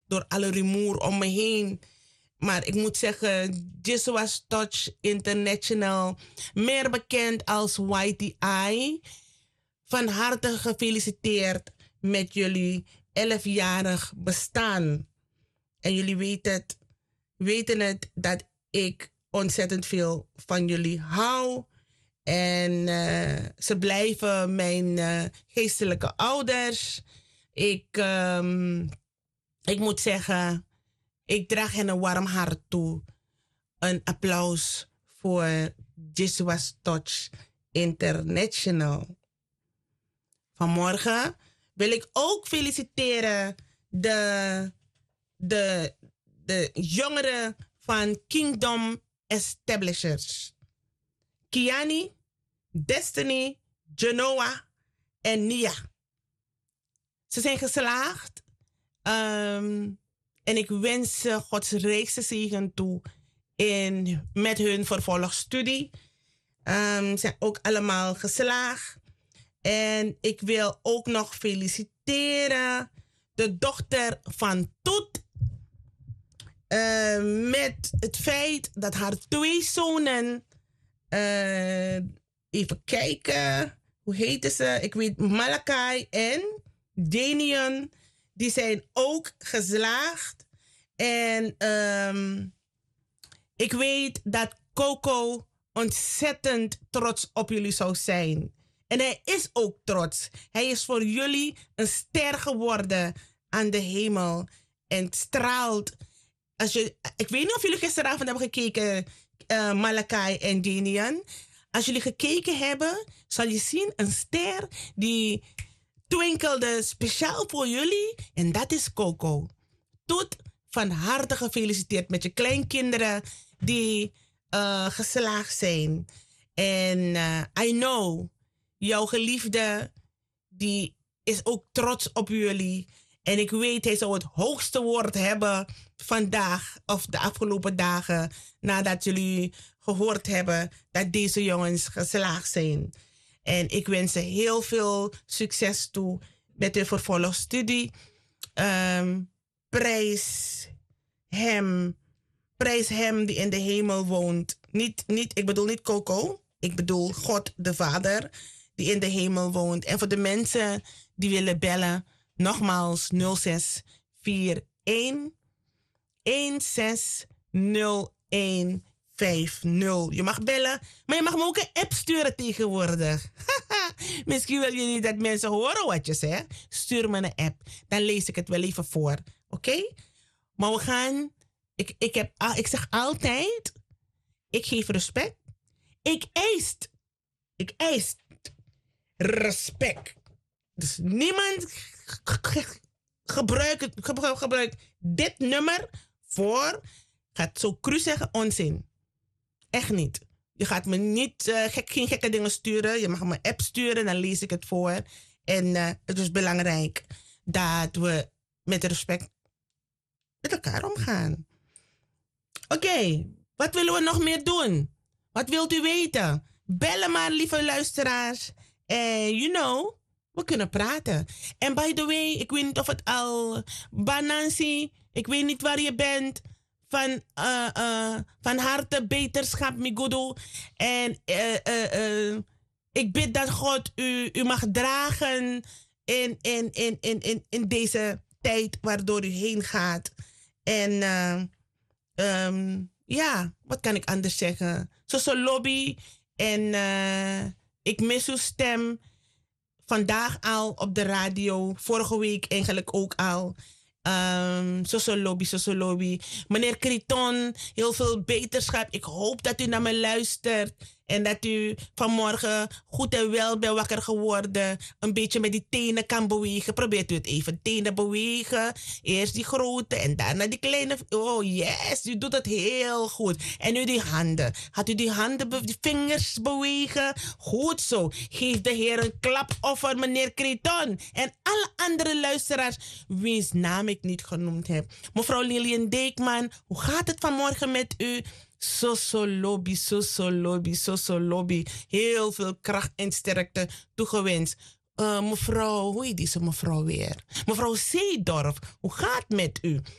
door alle rumoer om me heen. Maar ik moet zeggen, Jesua's Touch International, meer bekend als YTI, van harte gefeliciteerd met jullie 11-jarig bestaan. En jullie weten het dat ik ontzettend veel van jullie hou. En ze blijven mijn geestelijke ouders. Ik moet zeggen, ik draag hen een warm hart toe. Een applaus voor Jesua's Touch International. Vanmorgen wil ik ook feliciteren de jongeren van Kingdom Establishers. Kiani, Destiny, Genoa en Nia. Ze zijn geslaagd. En ik wens ze Gods rijkste zegen toe met hun vervolgstudie. Ze zijn ook allemaal geslaagd. En ik wil ook nog feliciteren de dochter van Toet. Met het feit dat haar 2 zonen... even kijken. Hoe heten ze? Ik weet Malachi en Danian. Die zijn ook geslaagd. En ik weet dat Coco ontzettend trots op jullie zou zijn. En hij is ook trots. Hij is voor jullie een ster geworden aan de hemel. En straalt. Ik weet niet of jullie gisteravond hebben gekeken, Malachi en Danian. Als jullie gekeken hebben, zal je zien een ster die twinkelde speciaal voor jullie. En dat is Coco. Toet, van harte gefeliciteerd met je kleinkinderen die geslaagd zijn. En I know, jouw geliefde, die is ook trots op jullie. En ik weet, hij zou het hoogste woord hebben vandaag of de afgelopen dagen, nadat jullie gehoord hebben dat deze jongens geslaagd zijn. En ik wens ze heel veel succes toe met hun vervolgstudie. Prijs hem die in de hemel woont. Ik bedoel niet Coco, ik bedoel God de Vader die in de hemel woont. En voor de mensen die willen bellen, nogmaals 0641 160150. Je mag bellen, maar je mag me ook een app sturen tegenwoordig. Misschien wil je niet dat mensen horen wat je zegt. Stuur me een app, dan lees ik het wel even voor. Oké? Maar we gaan... Ik zeg altijd, ik geef respect. Ik eis respect. Dus niemand gebruikt dit nummer voor, gaat zo cru zeggen, onzin. Echt niet. Je gaat me niet geen gekke dingen sturen. Je mag me een app sturen, dan lees ik het voor. En het is belangrijk dat we met respect met elkaar omgaan. Oké, wat willen we nog meer doen? Wat wilt u weten? Bellen maar, lieve luisteraars. En we kunnen praten. En by the way, ik weet niet of het al... Banansi, ik weet niet waar je bent. Van harte beterschap, Migudu. En ik bid dat God u mag dragen in deze tijd waardoor u heen gaat. En wat kan ik anders zeggen? Zoals lobby. En ik mis uw stem. Vandaag al op de radio. Vorige week eigenlijk ook al. Lobby. Meneer Criton, heel veel beterschap. Ik hoop dat u naar me luistert. En dat u vanmorgen goed en wel bent wakker geworden. Een beetje met die tenen kan bewegen. Probeert u het even. Tenen bewegen. Eerst die grote en daarna die kleine. Oh yes, u doet het heel goed. En nu die handen. Gaat u die handen, die vingers bewegen? Goed zo. Geef de Heer een klapoffer, meneer Criton. En alle andere luisteraars, wiens naam ik niet genoemd heb. Mevrouw Lilian Deekman, hoe gaat het vanmorgen met u? Lobby. Heel veel kracht en sterkte toegewenst. Mevrouw, hoe heet deze mevrouw weer? Mevrouw Zeedorf, hoe gaat het met u?